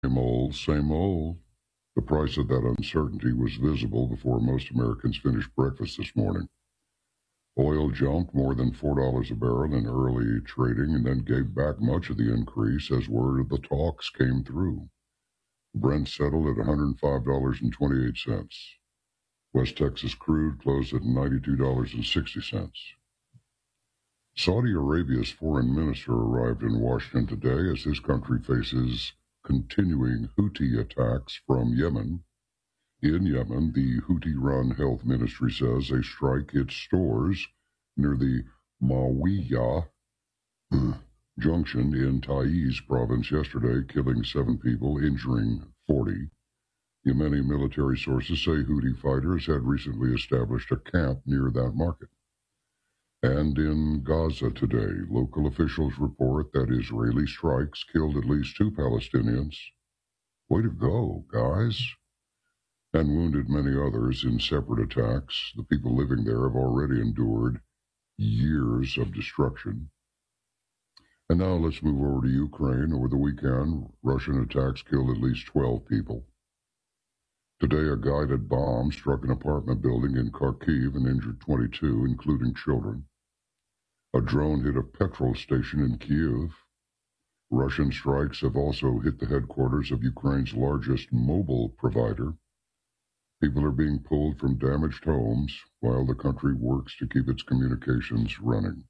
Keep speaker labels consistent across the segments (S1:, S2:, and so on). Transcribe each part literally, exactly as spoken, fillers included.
S1: Same old, same old. The price of that uncertainty was visible before most Americans finished breakfast this morning. Oil jumped more than four dollars a barrel in early trading and then gave back much of the increase as word of the talks came through. Brent settled at one hundred five dollars and twenty-eight cents. West Texas crude closed at ninety-two dollars and sixty cents. Saudi Arabia's foreign minister arrived in Washington today as his country faces continuing Houthi attacks from Yemen. In Yemen, the Houthi-run health ministry says a strike hit stores near the Mawiyah junction in Taiz province yesterday, killing seven people, injuring forty. Yemeni military sources say Houthi fighters had recently established a camp near that market. And in Gaza today, local officials report that Israeli strikes killed at least two Palestinians. Way to go, guys. And wounded many others in separate attacks. The people living there have already endured years of destruction. And now let's move over to Ukraine. Over the weekend, Russian attacks killed at least twelve people. Today, a guided bomb struck an apartment building in Kharkiv and injured twenty-two, including children. A drone hit a petrol station in Kyiv. Russian strikes have also hit the headquarters of Ukraine's largest mobile provider. People are being pulled from damaged homes while the country works to keep its communications running.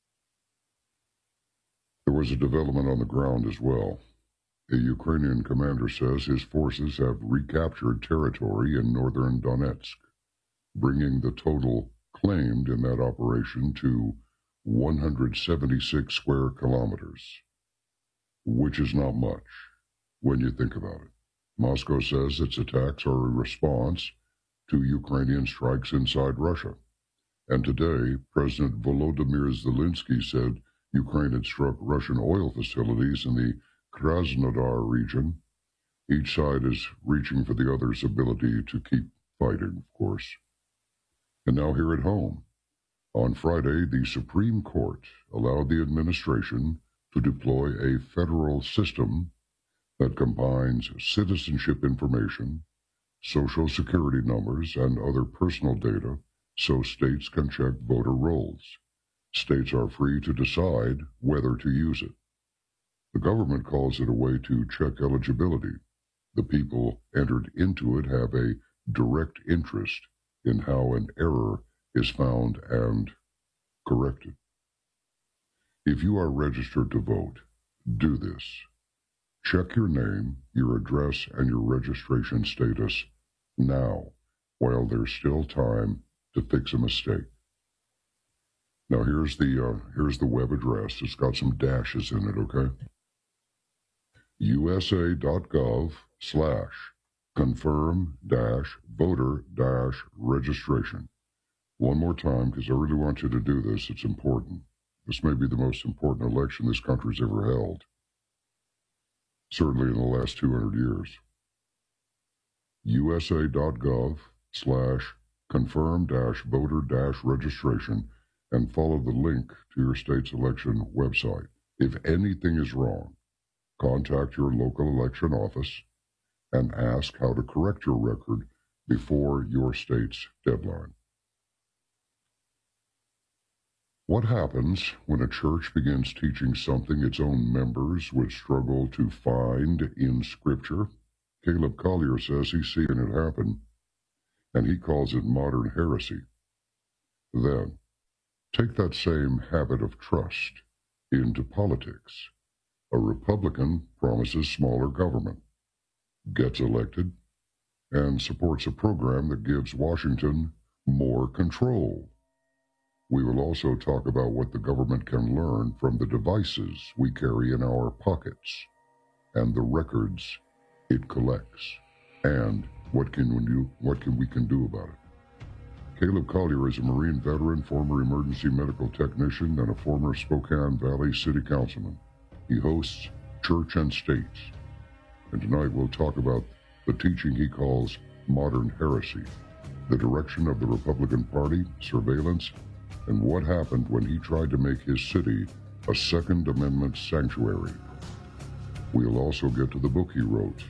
S1: There was a development on the ground as well. A Ukrainian commander says his forces have recaptured territory in northern Donetsk, bringing the total claimed in that operation to one hundred seventy-six square kilometers, which is not much when you think about it. Moscow says its attacks are a response to Ukrainian strikes inside Russia. And today, President Volodymyr Zelensky said Ukraine had struck Russian oil facilities in the Krasnodar region. Each side is reaching for the other's ability to keep fighting, of course. And now here at home. On Friday, the Supreme Court allowed the administration to deploy a federal system that combines citizenship information, social security numbers, and other personal data so states can check voter rolls. States are free to decide whether to use it. The government calls it a way to check eligibility. The people entered into it have a direct interest in how an error is found and corrected. If you are registered to vote, do this. Check your name, your address, and your registration status now, while there's still time to fix a mistake. Now here's the uh, here's the web address. It's got some dashes in it, okay? usa.gov slash confirm dash voter dash registration. One more time, because I really want you to do this. It's important. This may be the most important election this country's ever held. Certainly in the last two hundred years. usa.gov slash confirm dash voter dash registration and follow the link to your state's election website. If anything is wrong, contact your local election office and ask how to correct your record before your state's deadline. What happens when a church begins teaching something its own members would struggle to find in Scripture? Caleb Collier says he's seen it happen, and he calls it modern heresy. Then, take that same habit of trust into politics. A Republican promises smaller government, gets elected, and supports a program that gives Washington more control. We will also talk about what the government can learn from the devices we carry in our pockets and the records it collects, and what can we do, what can we can do about it. Caleb Collier is a Marine veteran, former emergency medical technician, and a former Spokane Valley City Councilman. He hosts Church and State, and tonight we'll talk about the teaching he calls modern heresy, the direction of the Republican Party, surveillance, and what happened when he tried to make his city a Second Amendment sanctuary. We'll also get to the book he wrote,